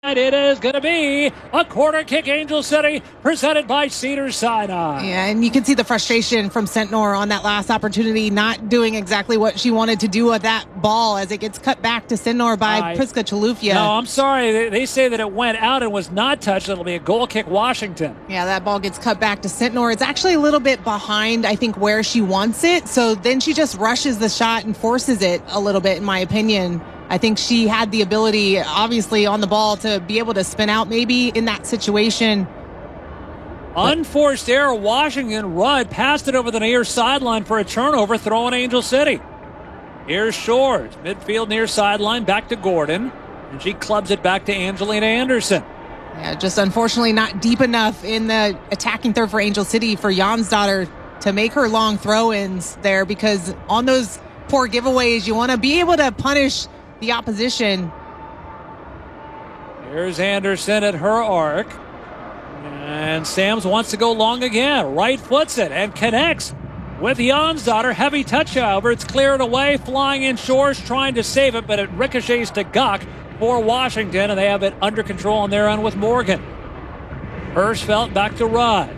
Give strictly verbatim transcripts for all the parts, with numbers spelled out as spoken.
It is going to be a corner kick, Angel City, presented by Cedars-Sinai. Yeah, and you can see the frustration from Sentnor on that last opportunity, not doing exactly what she wanted to do with that ball as it gets cut back to Sentnor by I, Priska Chalufya. No, I'm sorry. They, they say that it went out and was not touched. It'll be a goal kick, Washington. Yeah, that ball gets cut back to Sentnor. It's actually a little bit behind, I think, where she wants it. So then she just rushes the shot and forces it a little bit, in my opinion. I think she had the ability, obviously, on the ball to be able to spin out maybe in that situation. Unforced error, Washington. Rudd passed it over the near sideline for a turnover, throwing Angel City. Here's Shores, midfield near sideline, back to Gordon, and she clubs it back to Angelina Anderson. Yeah, just unfortunately not deep enough in the attacking third for Angel City for Jonsdottir to make her long throw-ins there, because on those poor giveaways, you want to be able to punish the opposition. Here's Anderson at her arc. And Sams wants to go long again. Right foots it and connects with Jonsdottir. Heavy touch, however. It's cleared away. Flying in Shores trying to save it, but it ricochets to Gok for Washington, and they have it under control on their end with Morgan. Hirschfeld back to Rudd.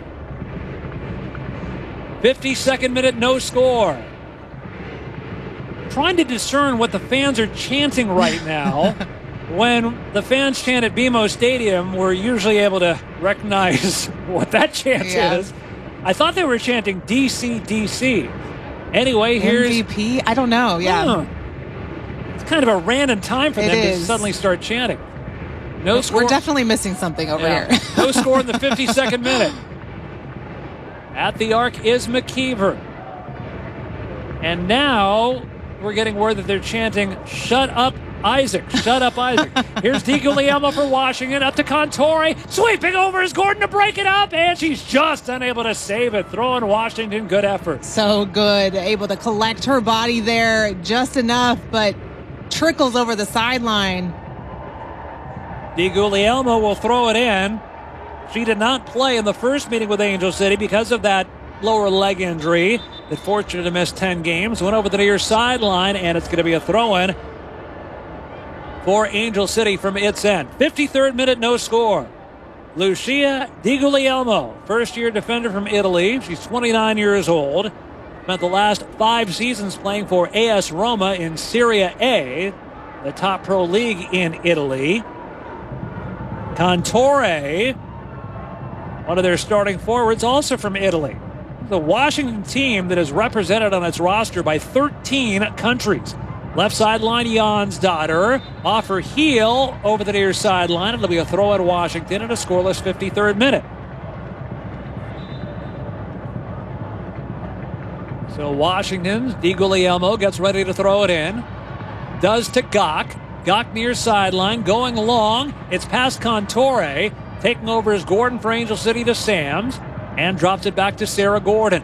fifty-second minute, no score. Trying to discern what the fans are chanting right now. When the fans chant at B M O Stadium, we're usually able to recognize what that chant yeah. is. I thought they were chanting D C D C. Anyway, here's... M V P? I don't know, yeah. Huh. It's kind of a random time for it them is. to suddenly start chanting. No we're score. We're definitely missing something over yeah. here. No score in the fifty-second minute. At the arc is McKeever. And now we're getting word that they're chanting, "Shut up, Isaac, shut up, Isaac." Here's DiGuglielmo for Washington, up to Contore, sweeping over is Gordon to break it up, and she's just unable to save it. Throwing Washington, good effort. So good, able to collect her body there just enough, but trickles over the sideline. DiGuglielmo will throw it in. She did not play in the first meeting with Angel City because of that lower leg injury that forced her to miss ten games. Went over the near sideline, and it's going to be a throw-in for Angel City from its end. fifty-third minute, no score. Lucia DiGuglielmo, first-year defender from Italy. She's twenty-nine years old. Spent the last five seasons playing for A S Roma in Serie A, the top pro league in Italy. Contore, one of their starting forwards, also from Italy. The Washington team that is represented on its roster by thirteen countries. Left sideline, Jonsdottir. Off her heel over the near sideline. It'll be a throw at Washington in a scoreless fifty-third minute. So Washington's DiGuglielmo gets ready to throw it in. Does to Gok. Gok near sideline, going long. It's past Contore. Taking over is Gordon for Angel City to Sams. And drops it back to Sarah Gordon.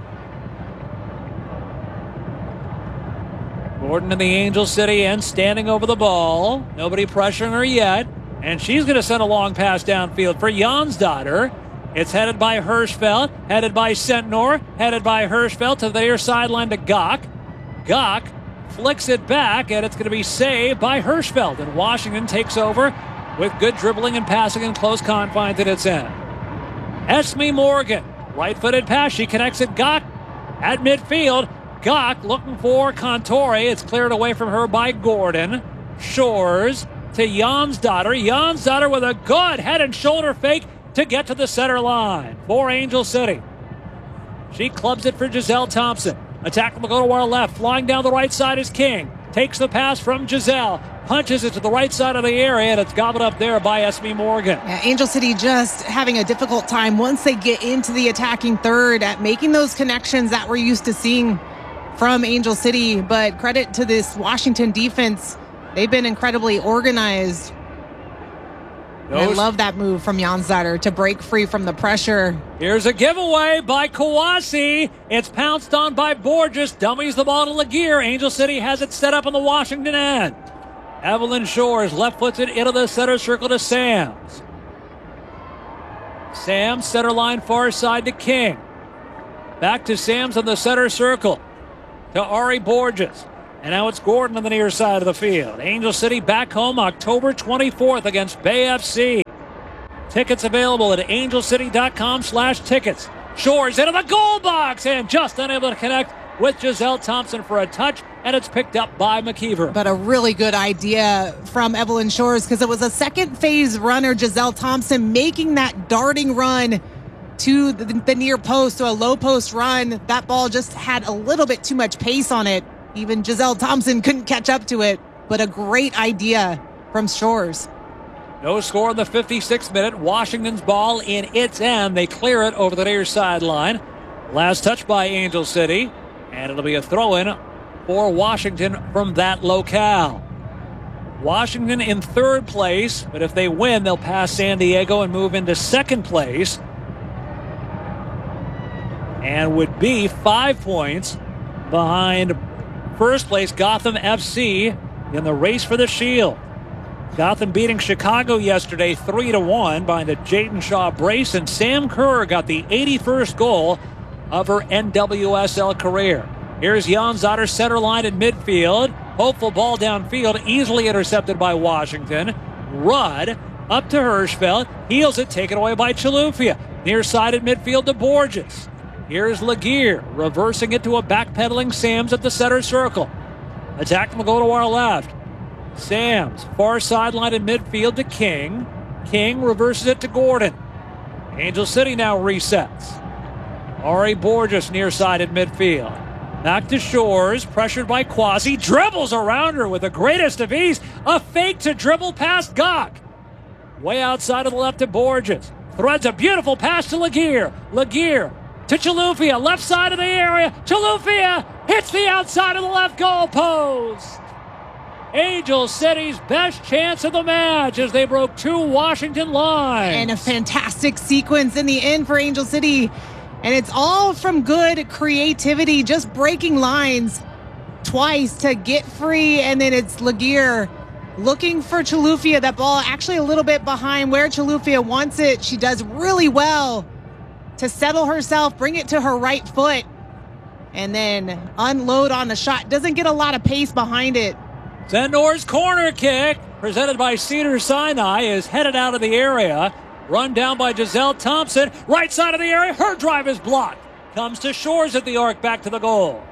Gordon in the Angel City end, standing over the ball. Nobody pressuring her yet. And she's going to send a long pass downfield for Jonsdottir. It's headed by Hirschfeld, headed by Sentnor, headed by Hirschfeld to the near sideline to Gok. Gok flicks it back, and it's going to be saved by Hirschfeld. And Washington takes over with good dribbling and passing in close confines at its end. Esme Morgan, right-footed pass. She connects it. Gok at midfield. Gok looking for Contore. It's cleared away from her by Gordon. Shores to Jonsdottir. Jonsdottir with a good head and shoulder fake to get to the center line for Angel City. She clubs it for Giselle Thompson. Attack will go to our left. Flying down the right side is King. Takes the pass from Giselle. Punches it to the right side of the area, and it's gobbled up there by Esme Morgan. Yeah, Angel City just having a difficult time once they get into the attacking third at making those connections that we're used to seeing from Angel City. But credit to this Washington defense. They've been incredibly organized. I love that move from Jonsdottir to break free from the pressure. Here's a giveaway by Kawasi. It's pounced on by Borges. Dummies the ball to Laguerre. Angel City has it set up on the Washington end. Evelyn Shores left foots it into the center circle to Sams. Sams, center line far side to King. Back to Sams on the center circle. To Ari Borges. And now it's Gordon on the near side of the field. Angel City back home October twenty-fourth against Bay F C. Tickets available at angelcity.com slash tickets. Shores into the goal box and just unable to connect with Giselle Thompson for a touch, and it's picked up by McKeever. But a really good idea from Evelyn Shores, because it was a second phase runner, Giselle Thompson, making that darting run to the, the near post, to a low post run. That ball just had a little bit too much pace on it. Even Giselle Thompson couldn't catch up to it, but a great idea from Shores. No score in the fifty-sixth minute. Washington's ball in its end. They clear it over the near sideline. Last touch by Angel City, and it'll be a throw-in for Washington from that locale. Washington in third place, but if they win, they'll pass San Diego and move into second place, and would be five points behind first place Gotham F C in the race for the Shield. Gotham beating Chicago yesterday three to one behind a Jaden Shaw brace, and Sam Kerr got the eighty-first goal of her N W S L career. Here's Jansdotter, center line in midfield. Hopeful ball downfield, easily intercepted by Washington. Rudd up to Hirschfeld, heels it, taken away by Chilufya. Near side at midfield to Borges. Here's Laguerre, reversing it to a backpedaling Sams at the center circle. Attack will go to our left. Sams, far sideline in midfield to King. King reverses it to Gordon. Angel City now resets. Ari Borges near side at midfield. Back to Shores, pressured by Quasi. Dribbles around her with the greatest of ease. A fake to dribble past Gok. Way outside of the left to Borges. Threads a beautiful pass to Laguerre. Laguerre to Chilufya, left side of the area. Chilufya hits the outside of the left goal post. Angel City's best chance of the match as they broke two Washington lines. And a fantastic sequence in the end for Angel City. And it's all from good creativity, just breaking lines twice to get free. And then it's Laguerre looking for Chilufya. That ball actually a little bit behind where Chilufya wants it. She does really well to settle herself, bring it to her right foot, and then unload on the shot. Doesn't get a lot of pace behind it. Sendor's corner kick, presented by Cedars-Sinai, is headed out of the area. Run down by Giselle Thompson. Right side of the area. Her drive is blocked. Comes to Shores at the arc, back to the goal.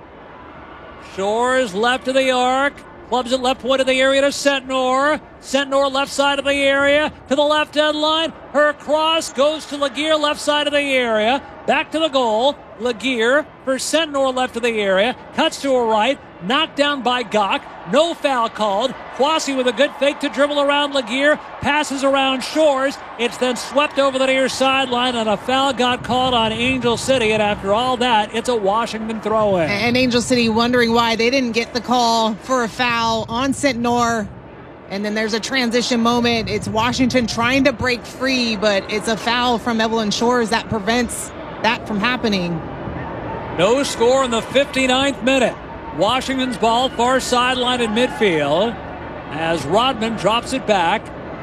Shores left of the arc. Clubs it left point of the area to Sentnor. Sentnor left side of the area to the left end line. Her cross goes to Laguerre left side of the area. Back to the goal. Laguerre for Sentnor left of the area. Cuts to her right. Knocked down by Gok. No foul called. Quasi with a good fake to dribble around Laguerre. Passes around Shores. It's then swept over the near sideline, and a foul got called on Angel City. And after all that, it's a Washington throw-in. And Angel City wondering why they didn't get the call for a foul on Sentnor. And then there's a transition moment. It's Washington trying to break free, but it's a foul from Evelyn Shores that prevents that from happening. No score in the fifty-ninth minute. Washington's ball far sideline in midfield as Rodman drops it back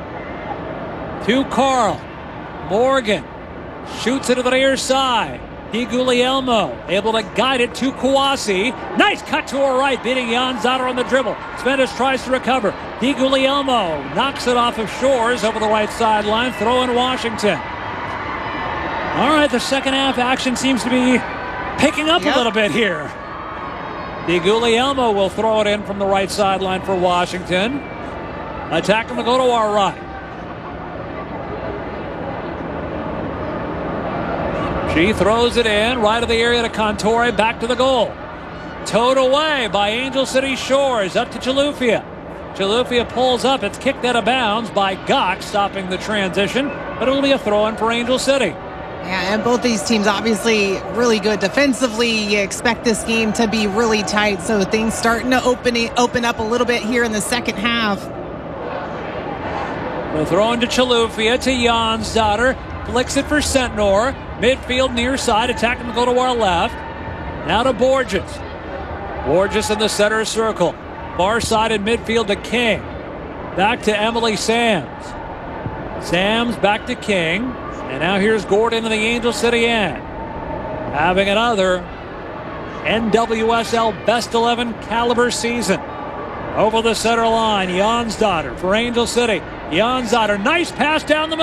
to Carl. Morgan shoots it to the near side. DiGuglielmo able to guide it to Kouassi. Nice cut to her right, beating Jansdotter on the dribble. Svennis tries to recover. DiGuglielmo knocks it off of Shores over the right sideline. Throw in Washington. All right, the second half action seems to be picking up yep. a little bit here. DiGuglielmo will throw it in from the right sideline for Washington. Attacking to go to our right. She throws it in, right of the area to Contore, back to the goal. Towed away by Angel City Shores, up to Chilufya. Chilufya pulls up, it's kicked out of bounds by Gok, stopping the transition, but it'll be a throw-in for Angel City. Yeah, and both these teams obviously really good defensively. You expect this game to be really tight, so things starting to open open up a little bit here in the second half. We'll throw into Chilufya to Jansdotter. Flicks it for Sentnor. Midfield near side, attacking to go to our left. Now to Borges. Borges in the center circle. Far side in midfield to King. Back to Emily Sams. Sams back to King. And now here's Gordon in the Angel City end. Having another N W S L Best eleven caliber season. Over the center line, Jonsdottir for Angel City. Jonsdottir, nice pass down the middle.